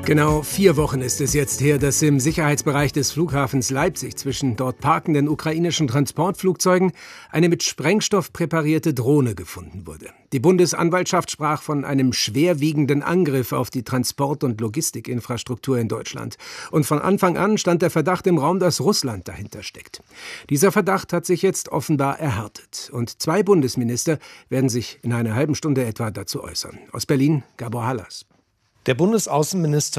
Genau 4 Wochen ist es jetzt her, dass im Sicherheitsbereich des Flughafens Leipzig zwischen dort parkenden ukrainischen Transportflugzeugen eine mit Sprengstoff präparierte Drohne gefunden wurde. Die Bundesanwaltschaft sprach von einem schwerwiegenden Angriff auf die Transport- und Logistikinfrastruktur in Deutschland. Und von Anfang an stand der Verdacht im Raum, dass Russland dahinter steckt. Dieser Verdacht hat sich jetzt offenbar erhärtet. Und 2 Bundesminister werden sich in einer halben Stunde etwa dazu äußern. Aus Berlin, Gabor Hallas. Der Bundesaußenminister